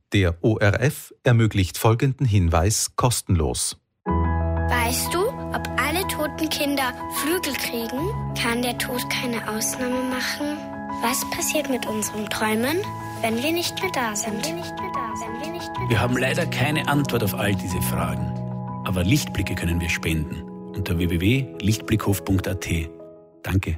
Der ORF ermöglicht folgenden Hinweis kostenlos. Weißt du, ob alle toten Kinder Flügel kriegen? Kann der Tod keine Ausnahme machen? Was passiert mit unseren Träumen, wenn wir nicht mehr da sind? Wir haben leider keine Antwort auf all diese Fragen. Aber Lichtblicke können wir spenden unter www.lichtblickhof.at. Danke.